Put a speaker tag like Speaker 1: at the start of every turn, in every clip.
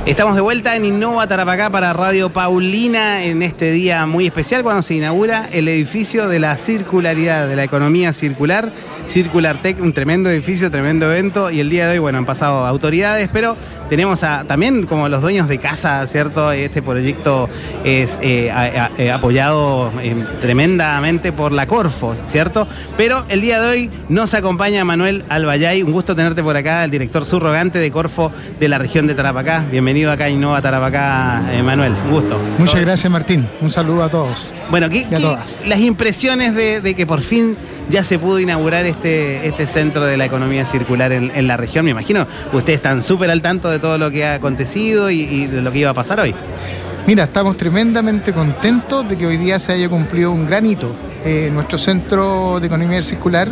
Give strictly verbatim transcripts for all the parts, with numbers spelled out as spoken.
Speaker 1: Estamos de vuelta en Innova Tarapacá para Radio Paulina en este día muy especial cuando se inaugura el edificio de la circularidad, de la economía circular, Circular Tech, un tremendo edificio, tremendo evento, y el día de hoy, bueno, han pasado autoridades, pero tenemos a, también como los dueños de casa, ¿cierto? Este proyecto es eh, a, a, apoyado eh, tremendamente por la Corfo, ¿cierto? Pero el día de hoy nos acompaña Manuel Albayay, un gusto tenerte por acá, el director subrogante de Corfo de la región de Tarapacá. Bienvenido acá a Innova Tarapacá, eh, Manuel, un gusto.
Speaker 2: Muchas gracias, Martín, un saludo a todos.
Speaker 1: Bueno, ¿qué,
Speaker 2: y a
Speaker 1: qué,
Speaker 2: todas.
Speaker 1: Las impresiones de, de que por fin ya se pudo inaugurar este, este centro de la economía circular en, en la región? Me imagino que ustedes están súper al tanto de todo lo que ha acontecido y, y de lo que iba a pasar hoy.
Speaker 2: Mira, estamos tremendamente contentos de que hoy día se haya cumplido un gran hito. Eh, nuestro centro de economía circular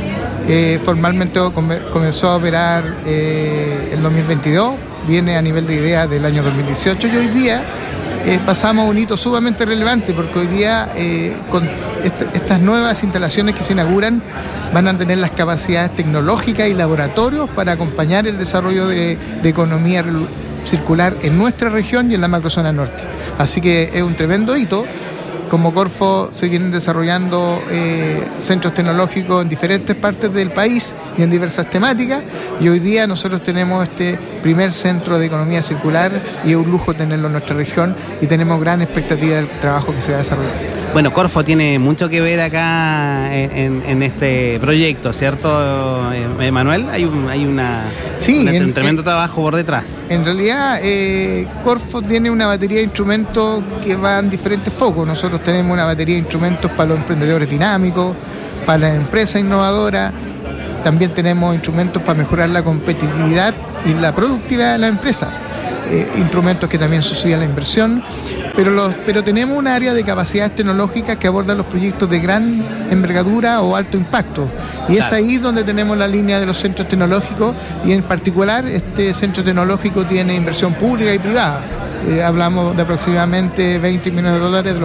Speaker 2: eh, formalmente comenzó a operar eh, el dos mil veintidós, viene a nivel de idea del año dos mil dieciocho y hoy día eh, pasamos a un hito sumamente relevante porque hoy día eh, con est estas nuevas instalaciones que se inauguran van a tener las capacidades tecnológicas y laboratorios para acompañar el desarrollo de, de economía circular en nuestra región y en la macrozona norte. Así que es un tremendo hito. Como Corfo se vienen desarrollando eh, centros tecnológicos en diferentes partes del país y en diversas temáticas, y hoy día nosotros tenemos este primer centro de economía circular y es un lujo tenerlo en nuestra región y tenemos gran expectativa del trabajo que se va a desarrollar.
Speaker 1: Bueno, Corfo tiene mucho que ver acá en, en, en este proyecto, ¿cierto, Manuel? Hay, un, hay una,
Speaker 2: sí,
Speaker 1: una,
Speaker 2: en,
Speaker 1: un tremendo
Speaker 2: en,
Speaker 1: trabajo por detrás.
Speaker 2: En realidad, eh, Corfo tiene una batería de instrumentos que van en diferentes focos. Nosotros tenemos una batería de instrumentos para los emprendedores dinámicos, para las empresas innovadoras. También tenemos instrumentos para mejorar la competitividad y la productividad de la empresa. Eh, instrumentos que también subsidian la inversión, pero, los, pero tenemos un área de capacidades tecnológicas que aborda los proyectos de gran envergadura o alto impacto, y claro, es ahí donde tenemos la línea de los centros tecnológicos, y en particular este centro tecnológico tiene inversión pública y privada. Eh, hablamos de aproximadamente veinte millones de dólares, de los